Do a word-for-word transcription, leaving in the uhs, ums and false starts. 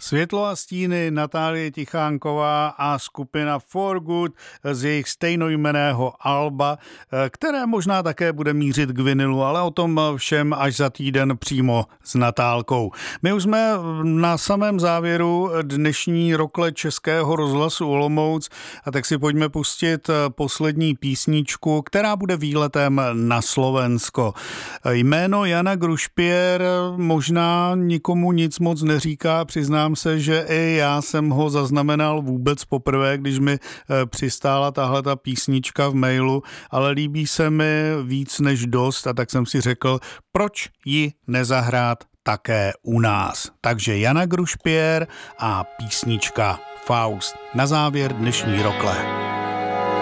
Světlo a stíny, Natálie Tichánková a skupina For Good z jejich stejnojmenného alba, které možná také bude mířit k vinilu, ale o tom všem až za týden přímo s Natálkou. My už jsme na samém závěru dnešní rokle Českého rozhlasu Olomouc, a tak si pojďme pustit poslední písničku, která bude výletem na Slovensko. Jméno Jana Grušpěr možná nikomu nic moc neříká, přiznám se, že i já jsem ho zaznamenal vůbec poprvé, když mi přistála tahle ta písnička v mailu, ale líbí se mi víc než dost, a tak jsem si řekl, proč ji nezahrát také u nás. Takže Jana Grušpěr a písnička Faust na závěr dnešní rokle.